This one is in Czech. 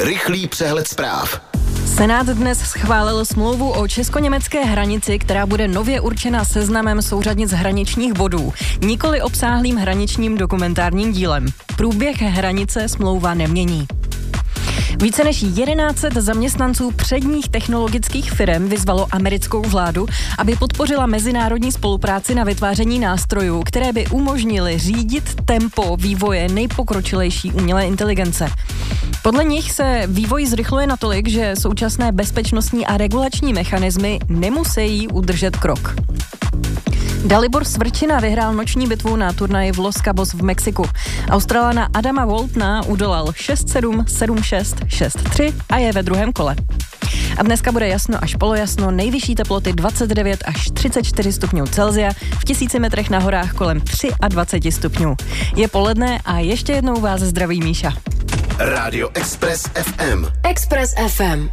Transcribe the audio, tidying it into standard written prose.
Rychlý přehled zpráv. Senát dnes schválil smlouvu o česko-německé hranici, která bude nově určena seznamem souřadnic hraničních bodů, nikoli obsáhlým hraničním dokumentárním dílem. Průběh hranice smlouva nemění. Více než 1100 zaměstnanců předních technologických firem vyzvalo americkou vládu, aby podpořila mezinárodní spolupráci na vytváření nástrojů, které by umožnily řídit tempo vývoje nejpokročilejší umělé inteligence. Podle nich se vývoj zrychluje natolik, že současné bezpečnostní a regulační mechanismy nemusí udržet krok. Dalibor Svrčina vyhrál noční bitvu na turnaji v Los Cabos v Mexiku. Australana Adama Waltona udolal 6-7, 7-6, 6-3 a je ve druhém kole. A dneska bude jasno až polojasno, nejvyšší teploty 29 až 34 stupňů Celsia, v 1000 metrech na horách kolem 23 stupňů. Je poledne a ještě jednou vás zdraví Míša. Rádio Express FM. Express FM.